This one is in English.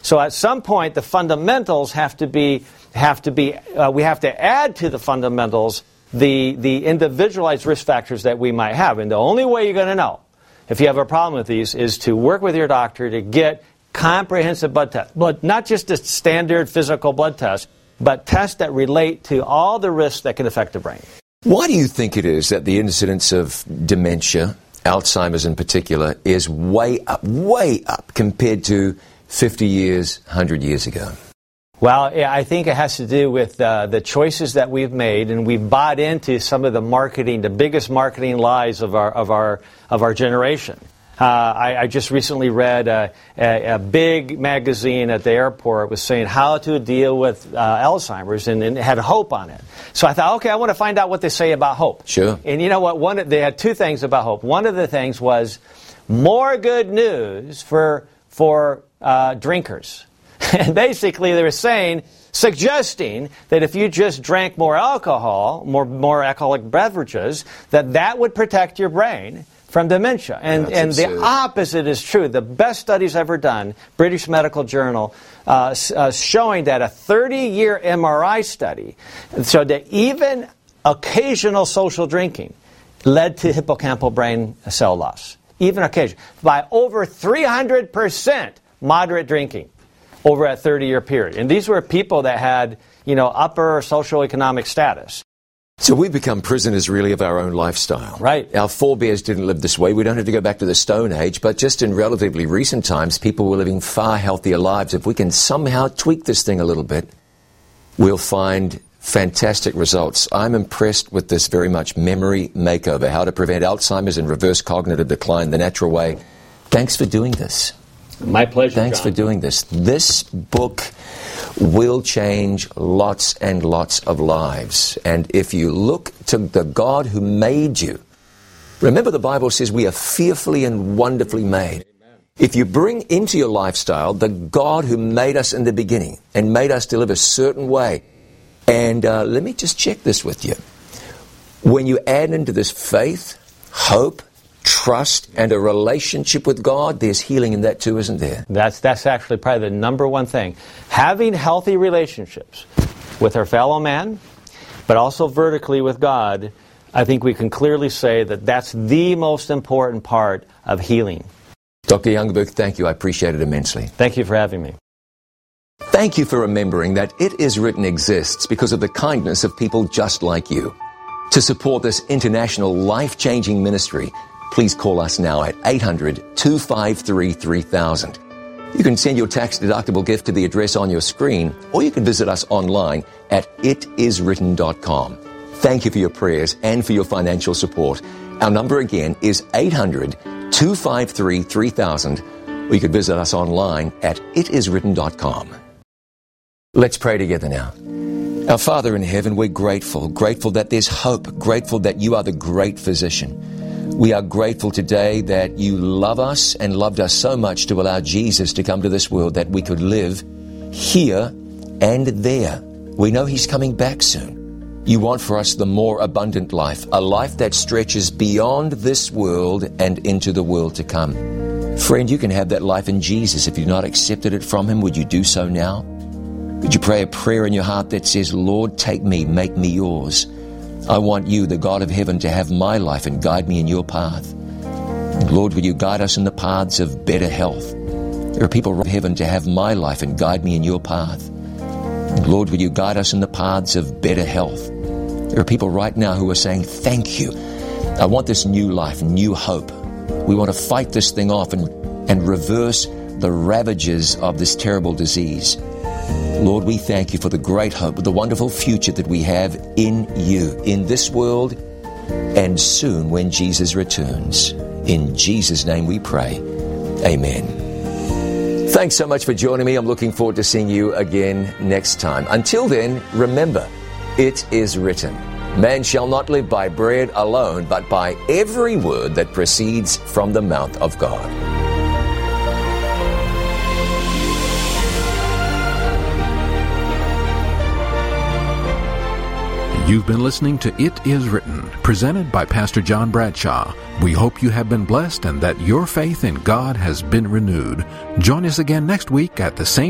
So at some point, the fundamentals we have to add to the fundamentals the individualized risk factors that we might have. And the only way you're going to know if you have a problem with these is to work with your doctor to get comprehensive blood tests. Not just a standard physical blood test, but tests that relate to all the risks that can affect the brain. Why do you think it is that the incidence of dementia, Alzheimer's in particular, is way up compared to 50 years, 100 years ago? Well, I think it has to do with the choices that we've made, and we've bought into some of the biggest marketing lies of our generation. I just recently read a big magazine at the airport was saying how to deal with Alzheimer's, and it had hope on it. So I thought, okay, I want to find out what they say about hope. Sure. And you know what? They had two things about hope. One of the things was more good news for drinkers. And basically they were suggesting that if you just drank more alcohol, more alcoholic beverages, that would protect your brain from dementia. And the opposite is true. The best studies ever done, British Medical Journal, showing that a 30-year MRI study showed that even occasional social drinking led to hippocampal brain cell loss. Even occasional. By over 300% moderate drinking over a 30-year period. And these were people that had, upper socioeconomic status. So we've become prisoners, really, of our own lifestyle. Right. Our forebears didn't live this way. We don't have to go back to the Stone Age, but just in relatively recent times, people were living far healthier lives. If we can somehow tweak this thing a little bit, we'll find fantastic results. I'm impressed with this very much memory makeover, how to prevent Alzheimer's and reverse cognitive decline the natural way. Thanks for doing this. My pleasure, Thanks John. for doing this. This book will change lots and lots of lives. And if you look to the God who made you, remember the Bible says we are fearfully and wonderfully made. Amen. If you bring into your lifestyle the God who made us in the beginning and made us to live a certain way, and let me just check this with you. When you add into this faith, hope, trust, and a relationship with God, there's healing in that too, isn't there? That's actually probably the number one thing. Having healthy relationships with our fellow man, but also vertically with God, I think we can clearly say that that's the most important part of healing. Dr. Youngberg, thank you. I appreciate it immensely. Thank you for having me. Thank you for remembering that It Is Written exists because of the kindness of people just like you. To support this international life-changing ministry, please call us now at 800-253-3000. You can send your tax-deductible gift to the address on your screen, or you can visit us online at itiswritten.com. Thank you for your prayers and for your financial support. Our number again is 800-253-3000, or you can visit us online at itiswritten.com. Let's pray together now. Our Father in heaven, we're grateful that there's hope, grateful that you are the great physician. We are grateful today that you love us and loved us so much to allow Jesus to come to this world that we could live here and there. We know he's coming back soon. You want for us the more abundant life, a life that stretches beyond this world and into the world to come. Friend, you can have that life in Jesus. If you've not accepted it from him, would you do so now? Would you pray a prayer in your heart that says, Lord, take me, make me yours. I want you, the God of heaven, to have my life and guide me in your path. Lord, will you guide us in the paths of better health? There are people in heaven to have my life and guide me in your path. Lord, will you guide us in the paths of better health? There are people right now who are saying, thank you. I want this new life, new hope. We want to fight this thing off and reverse the ravages of this terrible disease. Lord, we thank you for the great hope, the wonderful future that we have in you, in this world, and soon when Jesus returns. In Jesus' name we pray. Amen. Thanks so much for joining me. I'm looking forward to seeing you again next time. Until then, remember, it is written, man shall not live by bread alone, but by every word that proceeds from the mouth of God. You've been listening to It Is Written, presented by Pastor John Bradshaw. We hope you have been blessed and that your faith in God has been renewed. Join us again next week at the same